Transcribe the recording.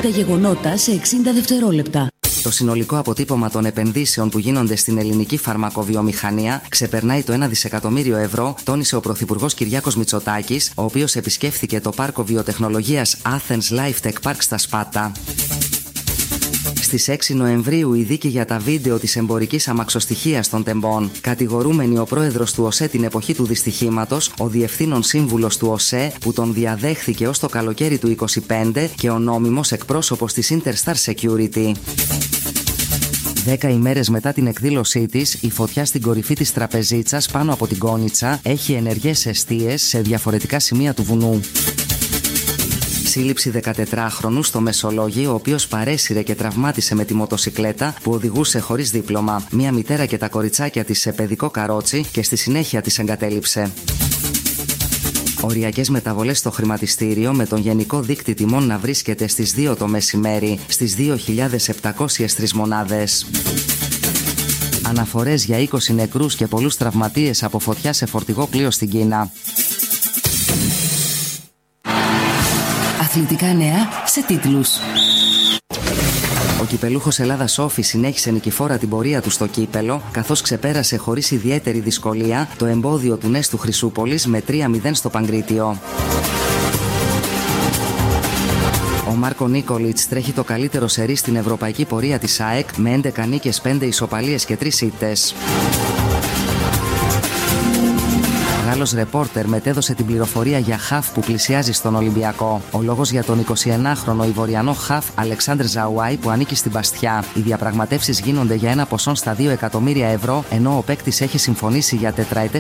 τα γεγονότα σε 60 δευτερόλεπτα. Το συνολικό αποτύπωμα των επενδύσεων που γίνονται στην ελληνική φαρμακοβιομηχανία ξεπερνάει το 1 δισεκατομμύριο ευρώ, τόνισε ο Πρωθυπουργός Κυριάκος Μητσοτάκης, ο οποίος επισκέφθηκε το πάρκο βιοτεχνολογίας Athens Life Tech Park στα Σπάτα. Στις 6 Νοεμβρίου η δίκη για τα βίντεο της εμπορικής αμαξοστοιχείας των τεμπών. Κατηγορούμενη ο πρόεδρος του ΟΣΕ την εποχή του δυστυχήματος, ο διευθύνων σύμβουλος του ΟΣΕ που τον διαδέχθηκε ως το καλοκαίρι του 25 και ο νόμιμος εκπρόσωπος της Interstar Security. 10 ημέρες μετά την εκδήλωσή της, η φωτιά στην κορυφή της Τραπεζίτσας πάνω από την Κόνιτσα έχει ενεργές εστίες σε διαφορετικά σημεία του βουνού. Σύλληψη 14χρονου στο Μεσολόγγι, ο οποίος παρέσυρε και τραυμάτισε με τη μοτοσικλέτα που οδηγούσε χωρίς δίπλωμα μια μητέρα και τα κοριτσάκια της σε παιδικό καρότσι και στη συνέχεια τις εγκατέλειψε. Οριακές μεταβολές στο χρηματιστήριο, με τον γενικό δείκτη τιμών να βρίσκεται στις 2 το μεσημέρι, στις 2.703 μονάδες. Αναφορές για 20 νεκρούς και πολλούς τραυματίες από φωτιά σε φορτηγό πλοίο στην Κίνα. Αθλητικά νέα σε τίτλους. Ο κυπελούχος Ελλάδας Όφη συνέχισε νικηφόρα την πορεία του στο κύπελο, καθώς ξεπέρασε χωρίς ιδιαίτερη δυσκολία το εμπόδιο του Νέστου Χρυσούπολης με 3-0 στο Παγκρίτιο. Ο Μάρκο Νίκολιτς τρέχει το καλύτερο σερί στην ευρωπαϊκή πορεία της ΑΕΚ με 11 νίκες, 5 ισοπαλίες και 3 ήττες. Ο Γάλλος ρεπόρτερ μετέδωσε την πληροφορία για χαφ που πλησιάζει στον Ολυμπιακό. Ο λόγος για τον 21χρονο Ιβοριανό χαφ Αλεξάνδρ Ζαουάι που ανήκει στην Μπαστιά. Οι διαπραγματεύσεις γίνονται για ένα ποσό στα 2 εκατομμύρια ευρώ, ενώ ο παίκτης έχει συμφωνήσει για τετραετές